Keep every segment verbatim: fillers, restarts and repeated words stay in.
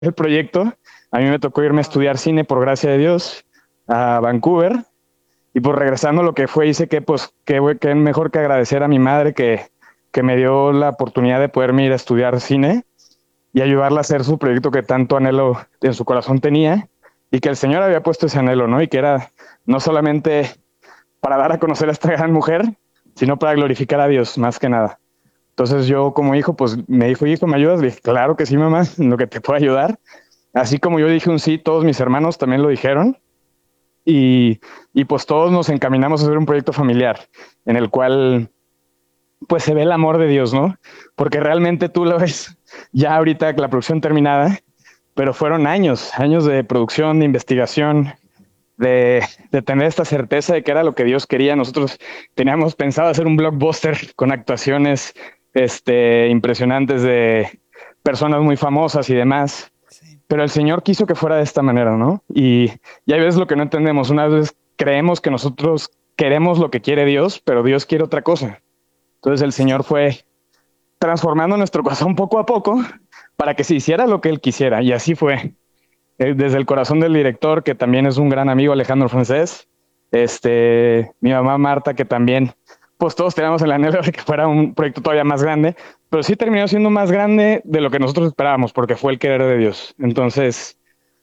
el proyecto, a mí me tocó irme a estudiar cine, por gracia de Dios, a Vancouver. Y pues regresando lo que fue, hice que pues que, que mejor que agradecer a mi madre que, que me dio la oportunidad de poderme ir a estudiar cine y ayudarla a hacer su proyecto que tanto anhelo en su corazón tenía y que el Señor había puesto ese anhelo, ¿no? Y que era no solamente para dar a conocer a esta gran mujer, sino para glorificar a Dios más que nada. Entonces yo como hijo, pues me dijo, hijo, ¿me ayudas? Le dije, claro que sí, mamá, en lo que te puedo ayudar. Así como yo dije un sí, todos mis hermanos también lo dijeron. Y, y pues todos nos encaminamos a hacer un proyecto familiar en el cual pues se ve el amor de Dios, ¿no? Porque realmente tú lo ves ya ahorita la producción terminada, pero fueron años, años de producción, de investigación, de, de tener esta certeza de que era lo que Dios quería. Nosotros teníamos pensado hacer un blockbuster con actuaciones este, impresionantes de personas muy famosas y demás, Sí. pero el Señor quiso que fuera de esta manera, ¿no? Y, y hay veces lo que no entendemos, una vez creemos que nosotros queremos lo que quiere Dios, pero Dios quiere otra cosa. Entonces el Señor fue transformando nuestro corazón poco a poco para que se hiciera lo que Él quisiera. Y así fue. Eh, Desde el corazón del director, que también es un gran amigo, Alejandro Francés, este, mi mamá Marta, que también, pues todos teníamos el anhelo de que fuera un proyecto todavía más grande, pero sí terminó siendo más grande de lo que nosotros esperábamos, porque fue el querer de Dios. Entonces,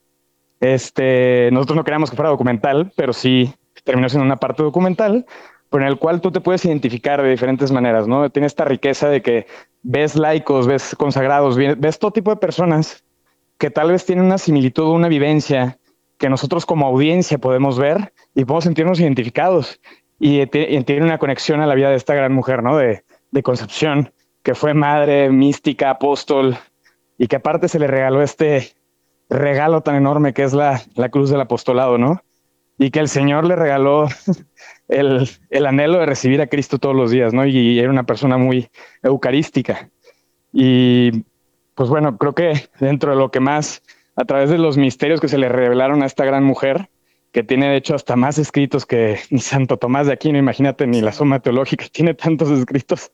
este, nosotros no queríamos que fuera documental, pero sí terminó siendo una parte documental, pero en el cual tú te puedes identificar de diferentes maneras, ¿no? Tiene esta riqueza de que ves laicos, ves consagrados, ves todo tipo de personas que tal vez tienen una similitud o una vivencia que nosotros como audiencia podemos ver y podemos sentirnos identificados y, y tiene una conexión a la vida de esta gran mujer, ¿no? De, de Concepción, que fue madre, mística, apóstol y que aparte se le regaló este regalo tan enorme que es la, la cruz del apostolado, ¿no? Y que el Señor le regaló el, el anhelo de recibir a Cristo todos los días, ¿no? Y, y era una persona muy eucarística. Y pues bueno, creo que dentro de lo que más, a través de los misterios que se le revelaron a esta gran mujer, que tiene de hecho hasta más escritos que ni Santo Tomás de Aquino, imagínate, ni la Sí. Suma Teológica tiene tantos escritos.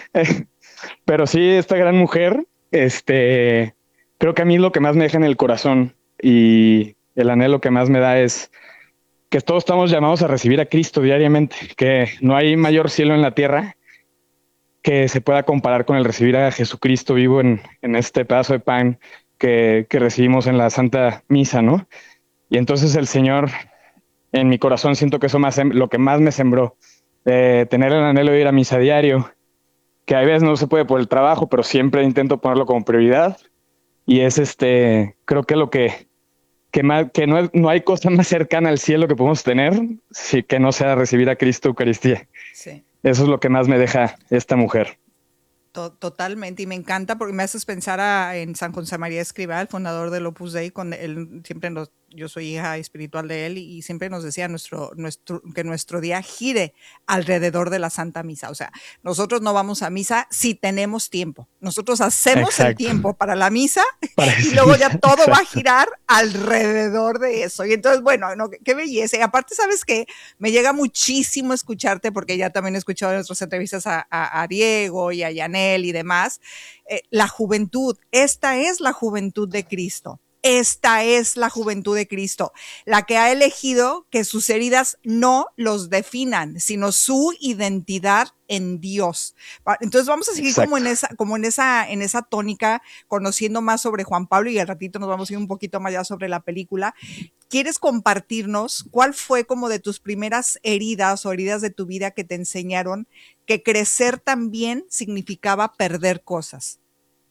Pero sí, esta gran mujer, este, creo que a mí lo que más me deja en el corazón y el anhelo que más me da es que todos estamos llamados a recibir a Cristo diariamente, que no hay mayor cielo en la tierra que se pueda comparar con el recibir a Jesucristo vivo en, en este pedazo de pan que, que recibimos en la Santa Misa, ¿no? Y entonces el Señor, en mi corazón siento que eso más, lo que más me sembró, eh, tener el anhelo de ir a misa diario, que a veces no se puede por el trabajo, pero siempre intento ponerlo como prioridad. Y es este, creo que lo que, que, más, que no, es, no hay cosa más cercana al cielo que podemos tener, si que no sea recibir a Cristo Eucaristía. Sí. Eso es lo que más me deja esta mujer. To- Totalmente, y me encanta porque me haces pensar a- en San José María Escrivá, el fundador del Opus Dei, con él siempre nos, yo soy hija espiritual de él y, y siempre nos decía nuestro, nuestro, que nuestro día gire alrededor de la Santa Misa. O sea, nosotros no vamos a misa si tenemos tiempo. Nosotros hacemos el Exacto. tiempo para la misa Para y esa luego ya misa, todo va a exacto. girar alrededor de eso. Y entonces, bueno, no, qué belleza. Y aparte, ¿sabes qué? Me llega muchísimo escucharte porque ya también he escuchado en nuestras entrevistas a, a, a Diego y a Yanel y demás. Eh, la juventud, esta es la juventud de Cristo. Esta es la juventud de Cristo, la que ha elegido que sus heridas no los definan, sino su identidad en Dios. Entonces vamos a seguir como Exacto. en esa, como en esa, en esa tónica, conociendo más sobre Juan Pablo y al ratito nos vamos a ir un poquito más allá sobre la película. ¿Quieres compartirnos cuál fue como de tus primeras heridas o heridas de tu vida que te enseñaron que crecer también significaba perder cosas?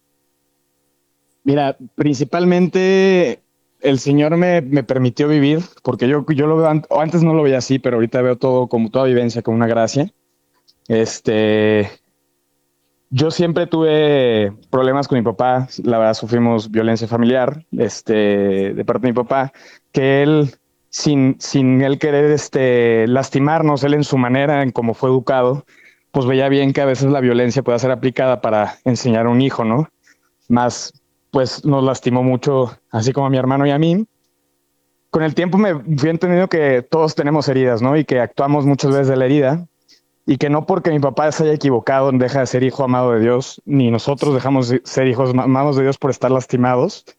Mira, principalmente el Señor me, me permitió vivir, porque yo, yo lo veo, o antes no lo veía así, pero ahorita veo todo como toda vivencia como una gracia. Este, yo siempre tuve problemas con mi papá, la verdad sufrimos violencia familiar, este, de parte de mi papá, que él, sin, sin él querer, este, lastimarnos, él en su manera, en cómo fue educado, pues veía bien que a veces la violencia puede ser aplicada para enseñar a un hijo, ¿no? Más, pues nos lastimó mucho, así como a mi hermano y a mí. Con el tiempo me fui entendiendo que todos tenemos heridas, ¿no? Y que actuamos muchas veces de la herida y que no porque mi papá se haya equivocado deja de ser hijo amado de Dios, ni nosotros Sí. dejamos de ser hijos amados de Dios por estar lastimados.